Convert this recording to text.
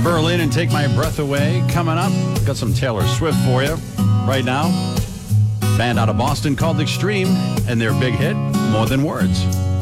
Berlin and Take My Breath Away coming up. Got some Taylor Swift for you right now. Band out of Boston called Extreme and their big hit, More Than Words.